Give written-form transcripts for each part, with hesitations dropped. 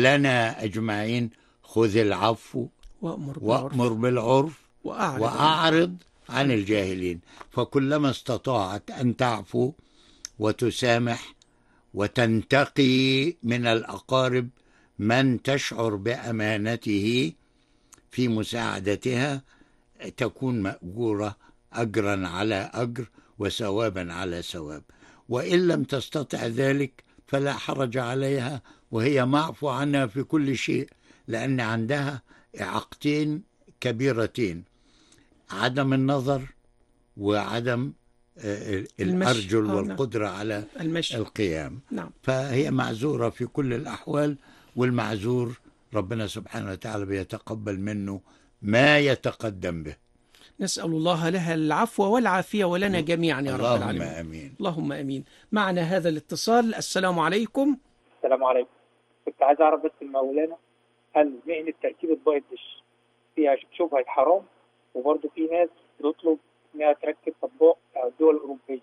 لنا أجمعين خذ العفو وأمر بالعرف وأعرض عن الجاهلين. فكلما استطاعت أن تعفو وتسامح وتنتقي من الأقارب من تشعر بأمانته في مساعدتها، تكون مأجورة أجرا على أجر وثوابا على ثواب. وإن لم تستطع ذلك فلا حرج عليها، وهي معفو عنها في كل شيء، لأن عندها إعاقتين كبيرتين: عدم النظر وعدم الأرجل والقدرة على القيام. فهي معذورة في كل الأحوال، والمعذور ربنا سبحانه وتعالى بيتقبل منه ما يتقدم به. نسأل الله لها العفو والعافية ولنا جميعا يا رب العالمين. اللهم آمين. اللهم آمين. معنا هذا الاتصال. السلام عليكم. السلام عليكم. كنت عايز أعرف بس المولانا، هل مهنة تركيب أطباق الدش فيها شبهة حرام؟ وبرضه في ناس بتطلب إنها تركب أطباق الدول الأوروبية.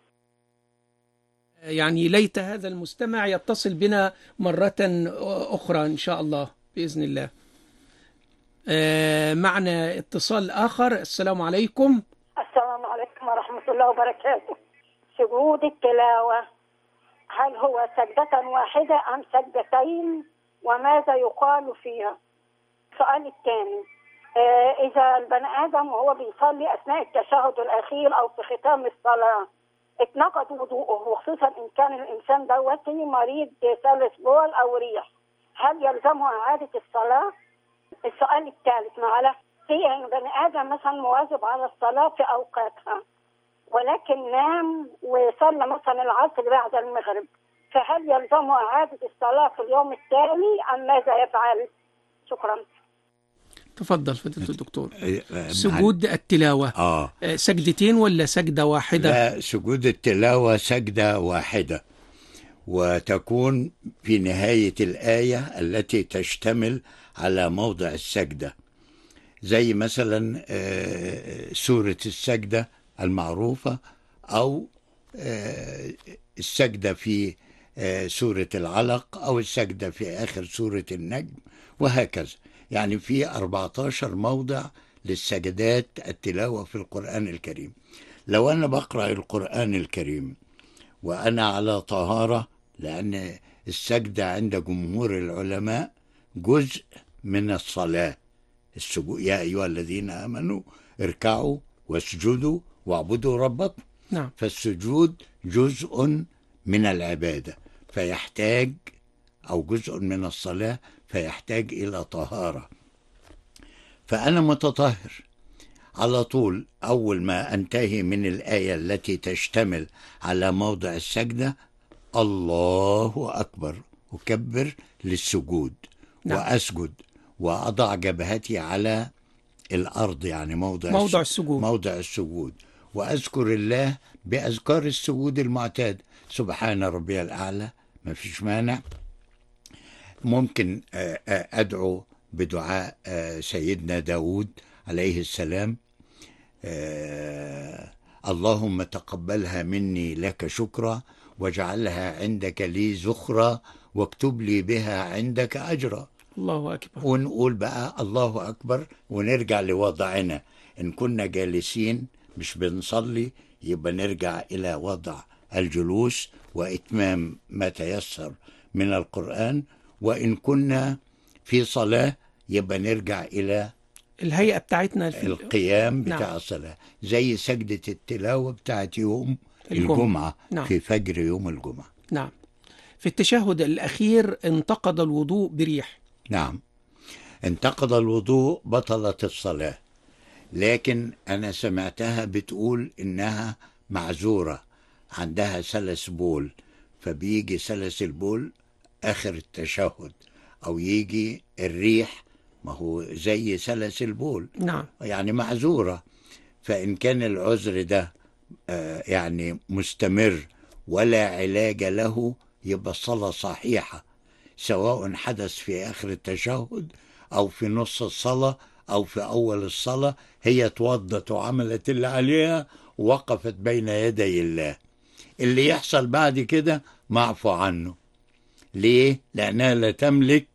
يعني ليت هذا المستمع يتصل بنا مرة أخرى إن شاء الله بإذن الله. معنا اتصال آخر. السلام عليكم. السلام عليكم ورحمة الله وبركاته. سجود التلاوة هل هو سجدة واحدة أم سجدتين، وماذا يقال فيها؟ السؤال الثاني، إذا البني آدم وهو بيصلي أثناء التشهد الأخير أو في ختام الصلاة اتنقض وضوءه، وخصوصا إن كان الإنسان دوتي مريض سلس بول أو ريح، هل يلزمه إعادة الصلاة؟ السؤال الثالث، معلش، في بني آدم مثلا مواظب على الصلاة في أوقاتها ولكن نام وصلى مثلا العصر بعد المغرب، فهل يلزمه إعادة الصلاة في اليوم التالي أم ماذا يفعل؟ شكرا. تفضل فضيلة الدكتور. سجود التلاوة سجدتين ولا سجدة واحدة؟ لا، سجود التلاوة سجدة واحدة، وتكون في نهاية الآية التي تشتمل على موضع السجدة، زي مثلا سورة السجدة المعروفة، أو السجدة في سورة العلق، أو السجدة في آخر سورة النجم، وهكذا. يعني في 14 موضع للسجدات التلاوة في القرآن الكريم. لو أنا بقرأ القرآن الكريم وأنا على طهارة، لأن السجدة عند جمهور العلماء جزء من الصلاة، السجود يا أيها الذين آمنوا اركعوا واسجدوا واعبدوا ربكم. نعم. فالسجود جزء من العبادة، فيحتاج، أو جزء من الصلاة فيحتاج إلى طهارة. فأنا متطهر على طول، أول ما أنتهي من الآية التي تشتمل على موضع السجدة الله أكبر، أكبر للسجود. نعم. وأسجد وأضع جبهتي على الأرض، يعني موضع السجود، وأذكر الله بأذكار السجود المعتاد، سبحان ربي الأعلى، ما فيش مانع. ممكن أدعو بدعاء سيدنا داود عليه السلام: اللهم تقبلها مني لك شكرا، واجعلها عندك لي زخرا، واكتب لي بها عندك أجرا. الله أكبر. ونقول بقى الله أكبر، ونرجع لوضعنا. إن كنا جالسين مش بنصلي، يبقى نرجع إلى وضع الجلوس وإتمام ما تيسر من القرآن. وإن كنا في صلاة يبقى نرجع إلى الهيئة بتاعتنا في القيام بتاع نعم. الصلاة، زي سجدة التلاوة بتاعت يوم الجمعة. نعم. في فجر يوم الجمعة. نعم. في التشهد الأخير انتقض الوضوء بريح. نعم، انتقض الوضوء، بطلت الصلاة. لكن أنا سمعتها بتقول إنها معذورة، عندها سلس بول، فبيجي سلس البول آخر التشهد، أو يجي الريح، ما هو زي سلس البول. نعم. يعني معذورة. فإن كان العذر ده يعني مستمر ولا علاج له، يبقى الصلاة صحيحة، سواء حدث في آخر التشهد أو في نص الصلاة أو في أول الصلاة. هي توضت وعملت اللي عليها ووقفت بين يدي الله. اللي يحصل بعد كده معفو عنه. ليه؟ لأنها لا تملك